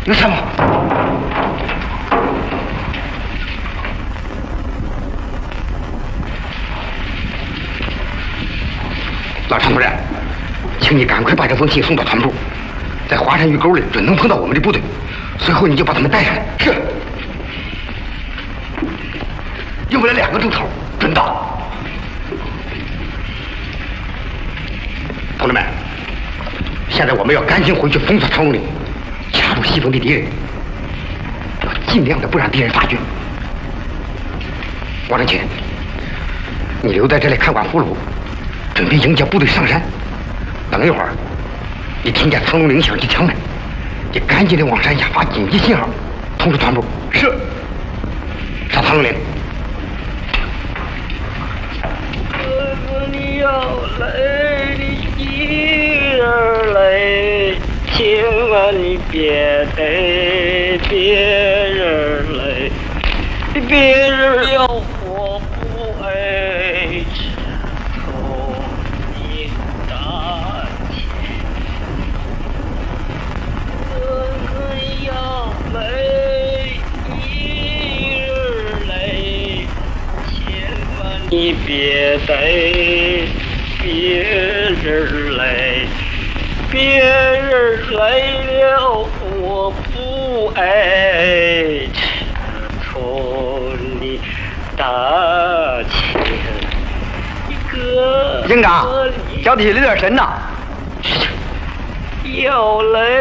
有什么？老常主任，请你赶快把这封信送到团部，在华山峪沟里准能碰到我们的部队，随后你就把他们带上来。是。用不了2个钟头，准到。同志们，现在我们要赶紧回去封锁长龙岭，掐住西风的敌人，要尽量的不让敌人发觉。王正清，你留在这里看管俘虏，准备迎接部队上山。等一会儿，你听见长龙岭响起枪门，你赶紧的往山下发紧急信号，通知团部。是。上长龙岭。 你要来的心儿来，千万你别带别人来，别人要我不爱，从你打起。要来一人来，千万你别带别人来，别人来了我不爱，从你打起一个。 营长，小弟有点神呐。 要来。